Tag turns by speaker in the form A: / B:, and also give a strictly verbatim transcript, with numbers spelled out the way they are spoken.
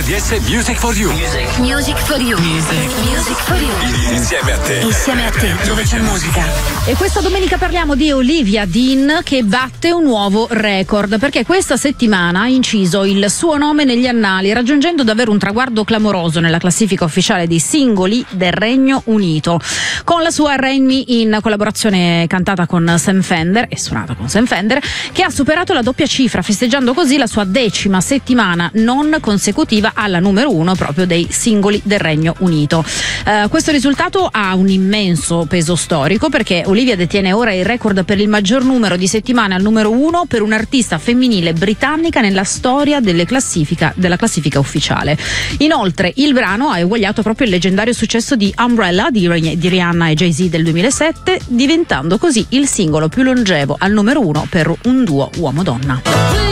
A: D S Music for You.
B: Music, music for you. Music, music for you.
A: Insieme a te.
B: Insieme a te, dove c'è musica.
C: E questa domenica parliamo di Olivia Dean che batte un nuovo record, perché questa settimana ha inciso il suo nome negli annali, raggiungendo davvero un traguardo clamoroso nella classifica ufficiale dei singoli del Regno Unito. Con la sua Rain Me, in collaborazione cantata con Sam Fender e suonata con Sam Fender, che ha superato la doppia cifra, festeggiando così la sua decima settimana non consecutiva alla numero uno proprio dei singoli del Regno Unito. Uh, questo risultato ha un immenso peso storico, perché Olivia detiene ora il record per il maggior numero di settimane al numero uno per un'artista femminile britannica nella storia delle classifica, della classifica ufficiale. Inoltre il brano ha eguagliato proprio il leggendario successo di Umbrella di, di Rihanna e Jay-Z del duemilasette, diventando così il singolo più longevo al numero uno per un duo uomo-donna.